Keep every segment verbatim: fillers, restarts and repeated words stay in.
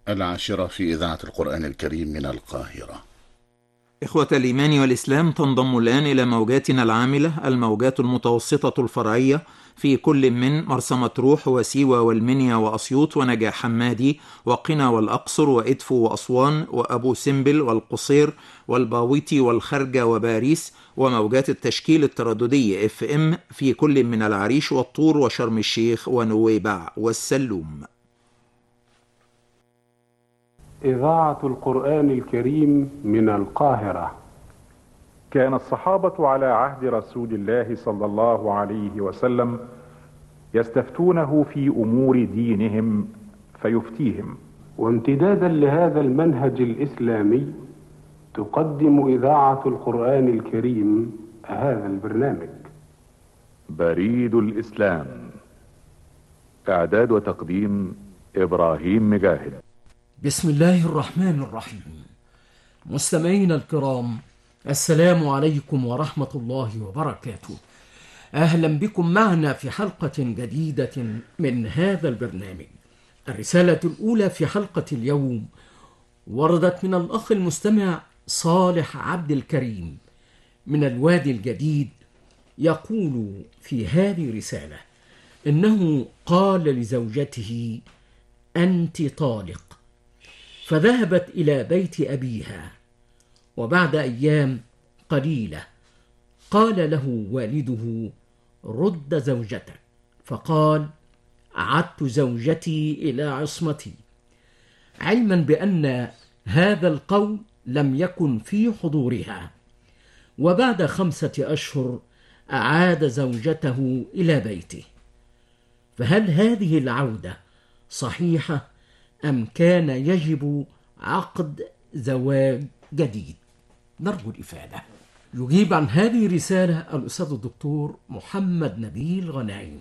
العاشرة في إذاعة القرآن الكريم من القاهرة. إخوة الإيمان والإسلام، تنضم الآن إلى موجاتنا العاملة الموجات المتوسطة الفرعية في كل من مرسى مطروح وسيوة والمنيا وأسيوط ونجع حمادي وقنا والأقصر وإدفو وأسوان وأبو سمبل والقصير والباويتي والخرجة وباريس، وموجات التشكيل الترددي اف ام في كل من العريش والطور وشرم الشيخ ونويبع والسلوم. إذاعة القرآن الكريم من القاهرة. كان الصحابة على عهد رسول الله صلى الله عليه وسلم يستفتونه في أمور دينهم فيفتيهم. وامتدادا لهذا المنهج الإسلامي تقدم إذاعة القرآن الكريم هذا البرنامج. بريد الإسلام، إعداد وتقديم إبراهيم مجاهد. بسم الله الرحمن الرحيم. مستمعينا الكرام، السلام عليكم ورحمة الله وبركاته. أهلا بكم معنا في حلقة جديدة من هذا البرنامج. الرسالة الأولى في حلقة اليوم وردت من الأخ المستمع صالح عبد الكريم من الوادي الجديد، يقول في هذه رسالة إنه قال لزوجته: أنت طالق، فذهبت إلى بيت أبيها، وبعد أيام قليلة قال له والده: رد زوجتك، فقال: عدت زوجتي إلى عصمتي، علما بأن هذا القول لم يكن في حضورها. وبعد خمسة أشهر أعاد زوجته إلى بيته. فهل هذه العودة صحيحة أم كان يجب عقد زواج جديد؟ نرجو الإفادة. يجيب عن هذه الرسالة الأستاذ الدكتور محمد نبيل غنايم.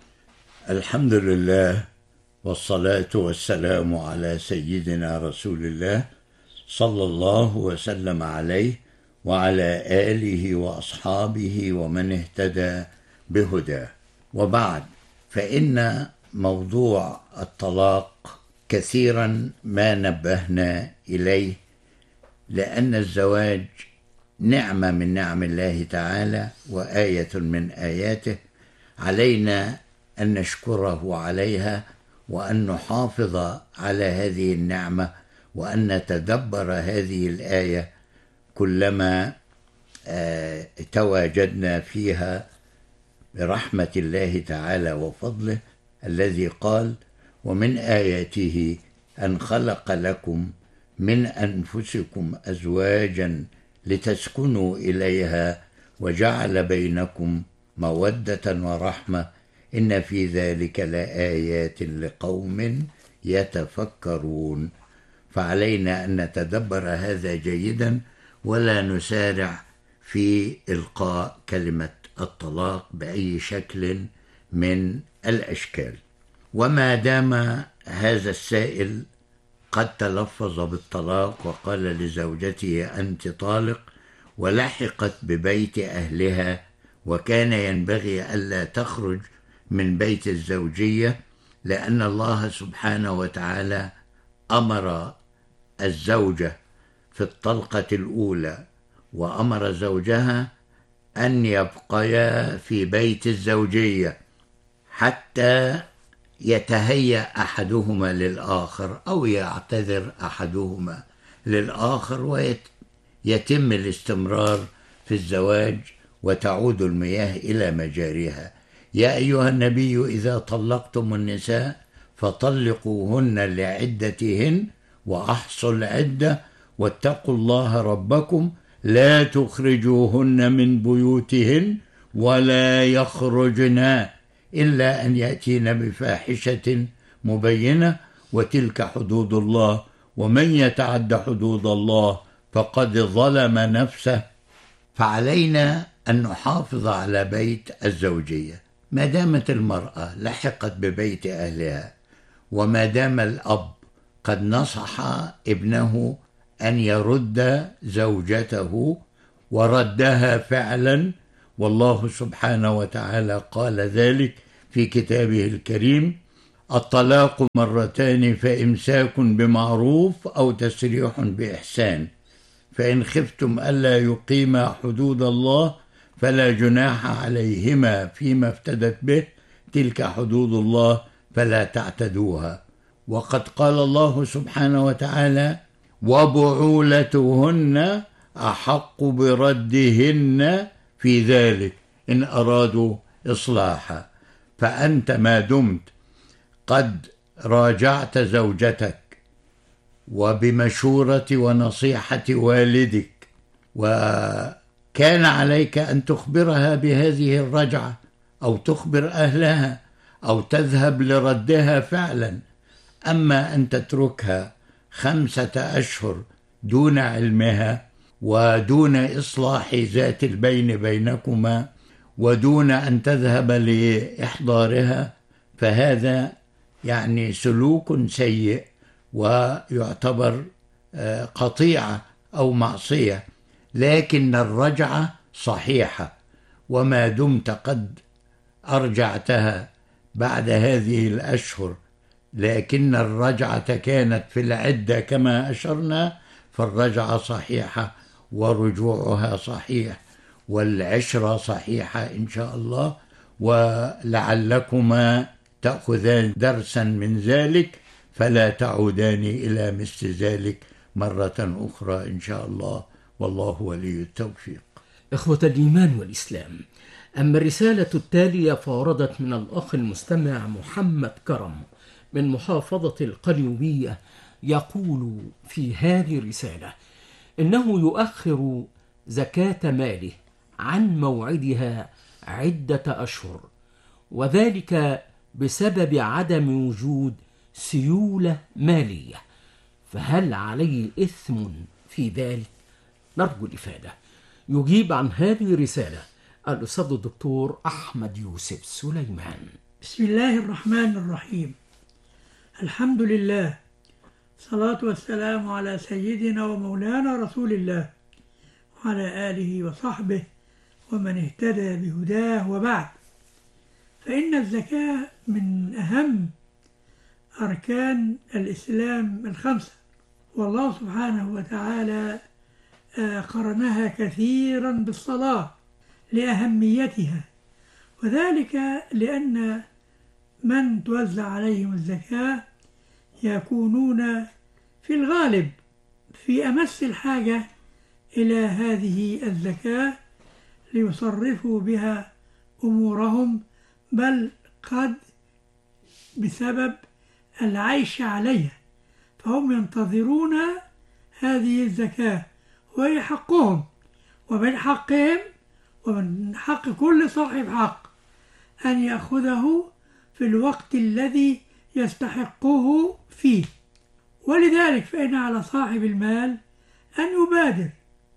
الحمد لله، والصلاة والسلام على سيدنا رسول الله صلى الله وسلم عليه وعلى آله وأصحابه ومن اهتدى بهداه. وبعد، فإن موضوع الطلاق كثيرا ما نبهنا إليه، لأن الزواج نعمة من نعم الله تعالى وآية من آياته، علينا أن نشكره عليها وأن نحافظ على هذه النعمة وأن نتدبر هذه الآية كلما آه تواجدنا فيها برحمة الله تعالى وفضله، الذي قال: ومن آياته أن خلق لكم من أنفسكم أزواجا لتسكنوا إليها وجعل بينكم مودة ورحمة إن في ذلك لآيات لقوم يتفكرون. فعلينا أن نتدبر هذا جيدا ولا نسارع في إلقاء كلمة الطلاق بأي شكل من الأشكال. وما دام هذا السائل قد تلفظ بالطلاق وقال لزوجته أنت طالق، ولحقت ببيت أهلها، وكان ينبغي ألا تخرج من بيت الزوجية، لأن الله سبحانه وتعالى أمر الزوجة في الطلقة الأولى وأمر زوجها أن يبقيا في بيت الزوجية حتى يتهيأ أحدهما للآخر أو يعتذر أحدهما للآخر ويتم الاستمرار في الزواج وتعود المياه إلى مجاريها. يا أيها النبي إذا طلقتم النساء فطلقوهن لعدتهن وأحصوا العدة واتقوا الله ربكم لا تخرجوهن من بيوتهن ولا يخرجن إلا أن يأتين بفاحشة مبينة وتلك حدود الله ومن يتعد حدود الله فقد ظلم نفسه. فعلينا أن نحافظ على بيت الزوجية ما دامت المرأة لحقت ببيت أهلها، وما دام الأب قد نصح ابنه أن يرد زوجته وردها فعلا، والله سبحانه وتعالى قال ذلك في كتابه الكريم: الطلاق مرتان فإمساك بمعروف أو تسريح بإحسان، فإن خفتم ألا يقيما حدود الله فلا جناح عليهما فيما افتدت به، تلك حدود الله فلا تعتدوها. وقد قال الله سبحانه وتعالى: وبعولتهن أحق بردهن في ذلك إن أرادوا إصلاحا. فأنت ما دمت قد راجعت زوجتك وبمشورة ونصيحة والدك، وكان عليك أن تخبرها بهذه الرجعة أو تخبر أهلها أو تذهب لردها فعلا، أما أن تتركها خمسة أشهر دون علمها ودون إصلاح ذات البين بينكما ودون أن تذهب لإحضارها، فهذا يعني سلوك سيء ويعتبر قطيعة أو معصية. لكن الرجعة صحيحة، وما دمت قد أرجعتها بعد هذه الأشهر لكن الرجعة كانت في العدة كما أشرنا، فالرجعة صحيحة ورجوعها صحيح والعشرة صحيحة إن شاء الله، ولعلكما تأخذان درسا من ذلك فلا تعودان إلى مثل ذلك مرة أخرى إن شاء الله، والله ولي التوفيق. إخوة الإيمان والإسلام، أما الرسالة التالية فوردت من الأخ المستمع محمد كرم من محافظة القليوبية، يقول في هذه الرسالة إنه يؤخر زكاة ماله عن موعدها عدة أشهر، وذلك بسبب عدم وجود سيولة مالية، فهل عليه إثم في ذلك؟ نرجو الإفادة. يجيب عن هذه الرسالة الأستاذ الدكتور أحمد يوسف سليمان. بسم الله الرحمن الرحيم، الحمد لله، صلاة والسلام على سيدنا ومولانا رسول الله وعلى آله وصحبه ومن اهتدى بهداه، وبعد، فإن الزكاة من أهم أركان الإسلام الخمسة، والله سبحانه وتعالى قرنها كثيرا بالصلاة لأهميتها، وذلك لأن من توزع عليهم الزكاة يكونون في الغالب في أمس الحاجة إلى هذه الزكاة ليصرفوا بها أمورهم، بل قد بسبب العيش عليها، فهم ينتظرون هذه الزكاة وهي حقهم، ومن حقهم ومن حق كل صاحب حق أن يأخذه في الوقت الذي يستحقه فيه. ولذلك فإن على صاحب المال أن يبادر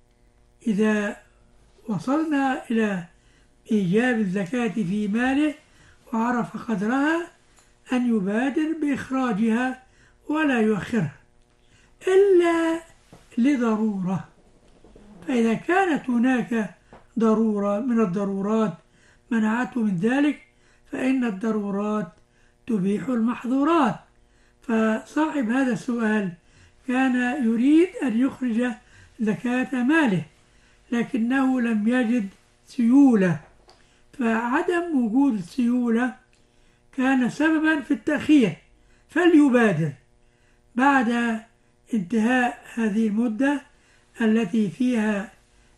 إذا وصلنا إلى إيجاب الزكاة في ماله وعرف قدرها، أن يبادر بإخراجها ولا يؤخرها إلا لضرورة. فإذا كانت هناك ضرورة من الضرورات منعته من ذلك، فإن الضرورات تبيح المحظورات. فصاحب هذا السؤال كان يريد أن يخرج زكاة ماله لكنه لم يجد سيولة، فعدم وجود السيولة كان سببا في التأخير، فليبادر بعد انتهاء هذه المدة التي فيها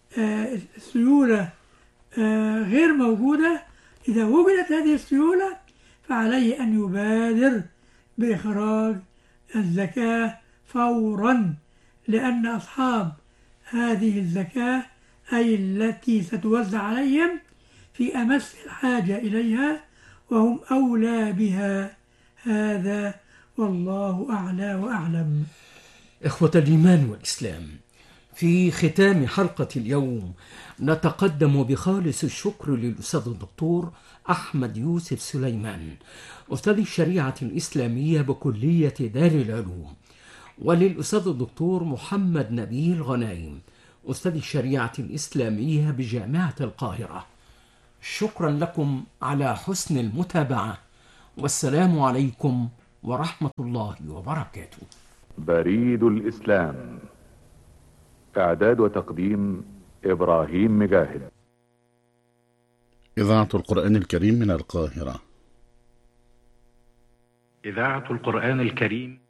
السيولة غير موجودة. إذا وجدت هذه السيولة فعليه أن يبادر بإخراج الزكاة فورا، لأن أصحاب هذه الزكاة أي التي ستوزع عليهم في أمس الحاجة إليها وهم أولى بها. هذا والله أعلى وأعلم. إخوة الإيمان والإسلام، في ختام حلقة اليوم نتقدم بخالص الشكر للأستاذ الدكتور أحمد يوسف سليمان، أستاذ الشريعة الإسلامية بكلية دار العلوم، وللأستاذ الدكتور محمد نبيل غنايم، أستاذ الشريعة الإسلامية بجامعة القاهرة. شكرا لكم على حسن المتابعة، والسلام عليكم ورحمة الله وبركاته. بريد الإسلام، إعداد وتقديم إبراهيم مجاهد. إذاعة القرآن الكريم من القاهرة. إذاعة القرآن الكريم